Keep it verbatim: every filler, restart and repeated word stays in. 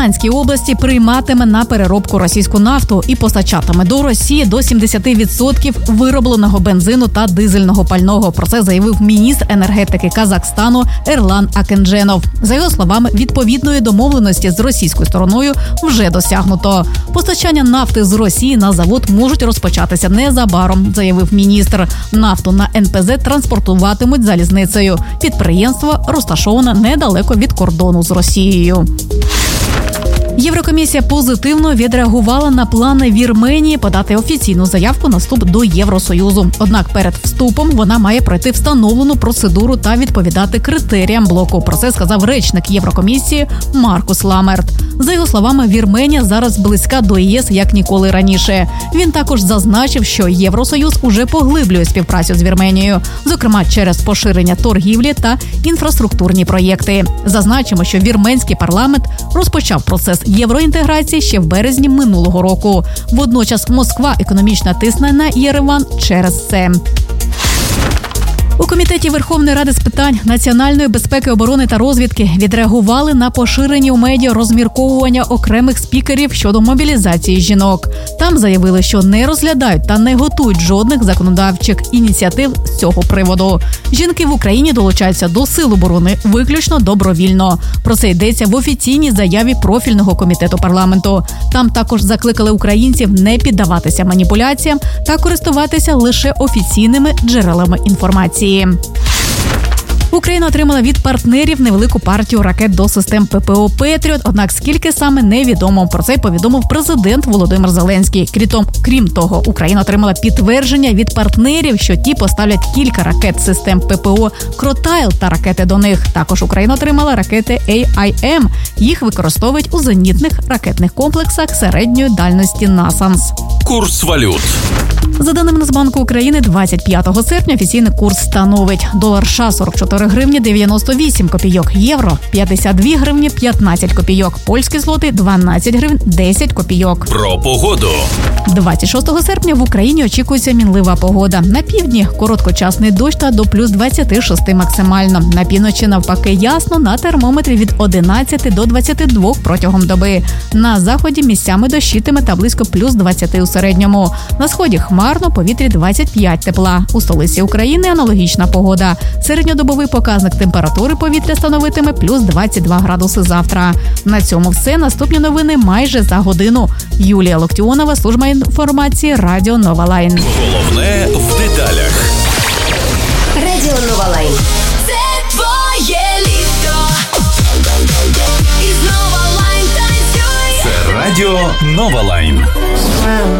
Рязанській області прийматиме на переробку російську нафту і постачатиме до Росії до сімдесят відсотків виробленого бензину та дизельного пального. Про це заявив міністр енергетики Казахстану Ерлан Акендженов. За його словами, відповідної домовленості з російською стороною вже досягнуто. Постачання нафти з Росії на завод можуть розпочатися незабаром, заявив міністр. Нафту на ен пе зет транспортуватимуть залізницею. Підприємство розташоване недалеко від кордону з Росією. Єврокомісія позитивно відреагувала на плани Вірменії подати офіційну заявку на вступ до Євросоюзу. Однак перед вступом вона має пройти встановлену процедуру та відповідати критеріям блоку. Про це сказав речник Єврокомісії Маркус Ламерт. За його словами, Вірменія зараз близька до ЄС як ніколи раніше. Він також зазначив, що Євросоюз уже поглиблює співпрацю з Вірменією, зокрема через поширення торгівлі та інфраструктурні проєкти. Зазначимо, що вірменський парламент розпочав процес євроінтеграції ще в березні минулого року. Водночас Москва економічно тисне на Єреван через це. У Комітеті Верховної Ради з питань національної безпеки, оборони та розвідки відреагували на поширені у медіа розмірковування окремих спікерів щодо мобілізації жінок. Там заявили, що не розглядають та не готують жодних законодавчих ініціатив з цього приводу. Жінки в Україні долучаються до сил оборони виключно добровільно. Про це йдеться в офіційній заяві профільного комітету парламенту. Там також закликали українців не піддаватися маніпуляціям та користуватися лише офіційними джерелами інформації. Україна отримала від партнерів невелику партію ракет до систем пе пе о «Петріот», однак скільки саме невідомо. Про це повідомив президент Володимир Зеленський. Крім того, Україна отримала підтвердження від партнерів, що ті поставлять кілька ракет систем пе пе о «Кротайл» та ракети до них. Також Україна отримала ракети ей ай ем. Їх використовують у зенітних ракетних комплексах середньої дальності «Насамс». Курс валют. За даними Нацбанку України, двадцять п'ятого серпня офіційний курс становить: долар США сорок чотири гривні дев'яносто вісім копійок, євро п'ятдесят дві гривні п'ятнадцять копійок, польські злоти дванадцять гривень десять копійок. Про погоду. двадцять шостого серпня в Україні очікується мінлива погода. На півдні короткочасний дощ та до плюс двадцяти шести максимально. На півночі навпаки ясно, на термометрі від одинадцяти до двадцяти двох протягом доби. На заході місцями дощитиме та близько плюс двадцяти у середньому. На сході хмарно, повітрі двадцять п'ять тепла. У столиці України аналогічна погода. Середньодобовий показник температури повітря становитиме плюс двадцять два градуси завтра. На цьому все. Наступні новини майже за годину. Юлія Локтіонова, служба інформації Радіо Нова Лайн. Головне в деталях. Радіо Нова Лайн. Це твоє літо. І з Нова Лайн танцює. Це Радіо Нова Лайн.